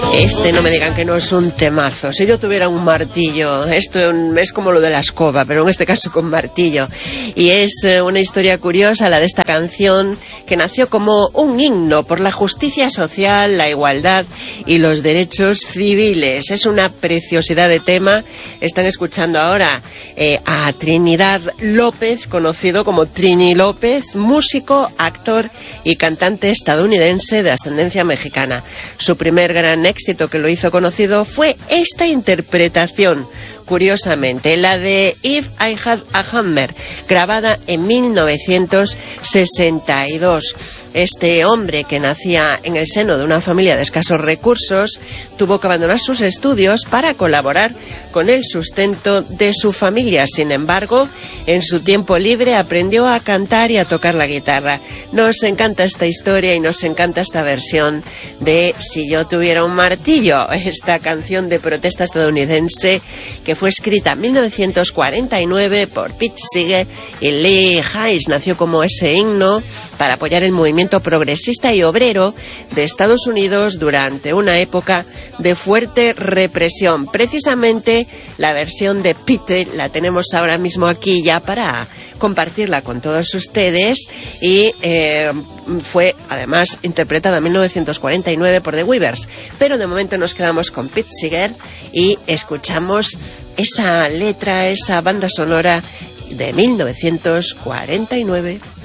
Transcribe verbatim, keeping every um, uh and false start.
Este no me digan que no es un temazo. Si yo tuviera un martillo, esto es como lo de la escoba, pero en este caso con martillo. Y es una historia curiosa la de esta canción, que nació como un himno por la justicia social, la igualdad y los derechos civiles. Es una preciosidad de tema. Están escuchando ahora eh, a Trinidad López, conocido como Trini López, músico, actor y cantante estadounidense de ascendencia mexicana. Su primer gran éxito que lo hizo conocido fue esta interpretación, curiosamente, la de If I Had a Hammer, grabada en mil novecientos sesenta y dos. Este hombre, que nacía en el seno de una familia de escasos recursos, tuvo que abandonar sus estudios para colaborar con el sustento de su familia. Sin embargo, en su tiempo libre aprendió a cantar y a tocar la guitarra. Nos encanta esta historia y nos encanta esta versión de Si yo tuviera un martillo, esta canción de protesta estadounidense que fue escrita en mil novecientos cuarenta y nueve por Pete Seeger y Lee Hayes. Nació como ese himno para apoyar el movimiento progresista y obrero de Estados Unidos durante una época de fuerte represión. Precisamente la versión de Pete la tenemos ahora mismo aquí ya para compartirla con todos ustedes y eh, fue además interpretada en mil novecientos cuarenta y nueve por The Weavers. Pero de momento nos quedamos con Pete Seeger y escuchamos esa letra, esa banda sonora de mil novecientos cuarenta y nueve.